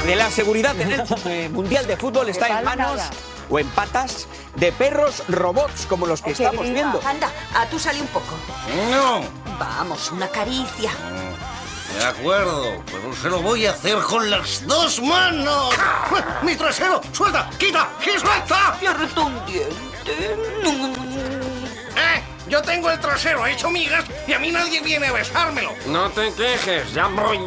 de la seguridad en el Mundial de Fútbol está en manos o en patas de perros robots como los que estamos viendo. Anda, a tú sale un poco. No. Vamos, una caricia. De acuerdo, pero se lo voy a hacer con las dos manos. ¡Mi trasero! ¡Suelta! ¡Quita! ¡Y suelta! Pierde un diente. Yo tengo el trasero hecho migas y a mí nadie viene a besármelo. No te quejes, ya voy